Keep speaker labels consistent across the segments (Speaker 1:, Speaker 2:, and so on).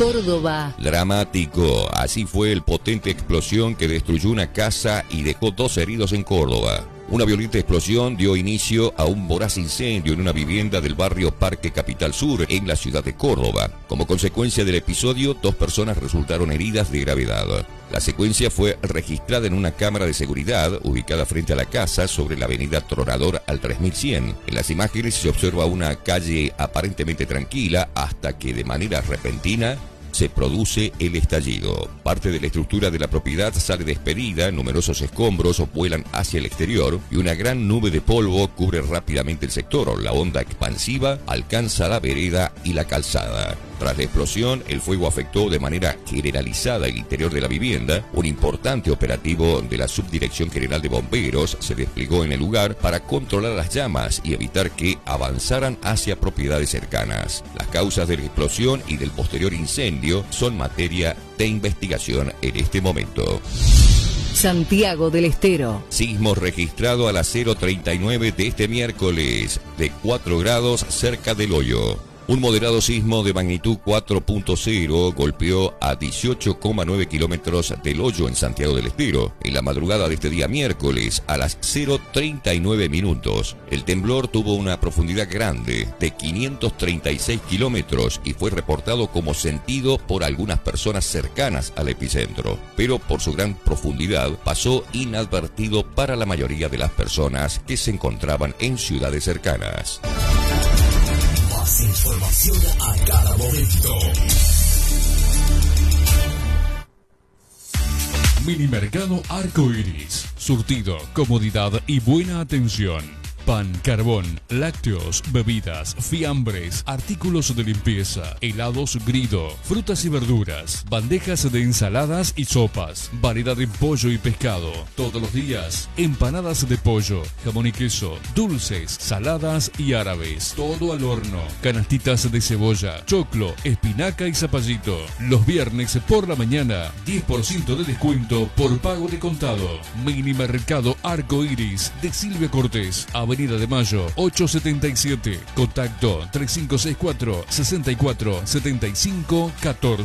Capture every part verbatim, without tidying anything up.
Speaker 1: Córdoba.
Speaker 2: Dramático, así fue el potente explosión que destruyó una casa y dejó dos heridos en Córdoba. Una violenta explosión dio inicio a un voraz incendio en una vivienda del barrio Parque Capital Sur, en la ciudad de Córdoba. Como consecuencia del episodio, dos personas resultaron heridas de gravedad. La secuencia fue registrada en una cámara de seguridad ubicada frente a la casa sobre la avenida Tronador al tres mil cien. En las imágenes se observa una calle aparentemente tranquila hasta que de manera repentina se produce el estallido. Parte de la estructura de la propiedad sale despedida, numerosos escombros vuelan hacia el exterior y una gran nube de polvo cubre rápidamente el sector. La onda expansiva alcanza la vereda y la calzada. Tras la explosión, el fuego afectó de manera generalizada el interior de la vivienda. Un importante operativo de la Subdirección General de Bomberos se desplegó en el lugar para controlar las llamas y evitar que avanzaran hacia propiedades cercanas. Las causas de la explosión y del posterior incendio son materia de investigación en este momento.
Speaker 1: Santiago del Estero.
Speaker 2: Sismo registrado a las cero treinta y nueve de este miércoles, de cuatro grados cerca del Hoyo. Un moderado sismo de magnitud cuatro punto cero golpeó a dieciocho coma nueve kilómetros del Hoyo en Santiago del Estero en la madrugada de este día miércoles a las cero treinta y nueve minutos. El temblor tuvo una profundidad grande de quinientos treinta y seis kilómetros y fue reportado como sentido por algunas personas cercanas al epicentro, pero por su gran profundidad pasó inadvertido para la mayoría de las personas que se encontraban en ciudades cercanas.
Speaker 3: Más información a cada momento. Minimercado Arco Iris. Surtido, comodidad y buena atención. Pan, carbón, lácteos, bebidas, fiambres, artículos de limpieza, helados Grido, frutas y verduras, bandejas de ensaladas y sopas, variedad de pollo y pescado. Todos los días, empanadas de pollo, jamón y queso, dulces, saladas y árabes. Todo al horno. Canastitas de cebolla, choclo, espinaca y zapallito. Los viernes por la mañana, diez por ciento de descuento por pago de contado. Minimercado Arco Iris de Silvia Cortés, Avenida de Mayo, ochocientos setenta y siete. Contacto tres cinco seis cuatro, seis cuatro siete cinco uno cuatro.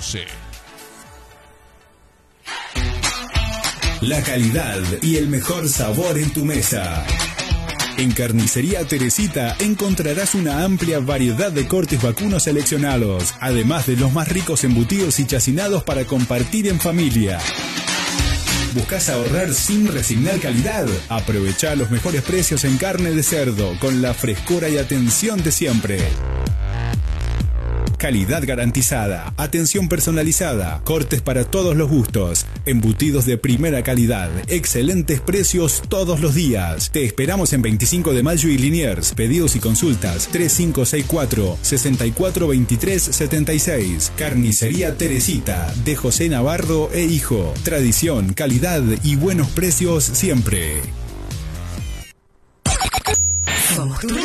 Speaker 4: La calidad y el mejor sabor en tu mesa. En Carnicería Teresita encontrarás una amplia variedad de cortes vacunos seleccionados, además de los más ricos embutidos y chacinados para compartir en familia. ¿Buscas ahorrar sin resignar calidad? Aprovecha los mejores precios en carne de cerdo con la frescura y atención de siempre. Calidad garantizada, atención personalizada, cortes para todos los gustos, embutidos de primera calidad, excelentes precios todos los días. Te esperamos en veinticinco de mayo y Liniers. Pedidos y consultas tres cinco seis cuatro, seis cuatro dos tres siete seis. Carnicería Teresita, de José Navarro e Hijo. Tradición, calidad y buenos precios siempre.
Speaker 1: Somos tu radio.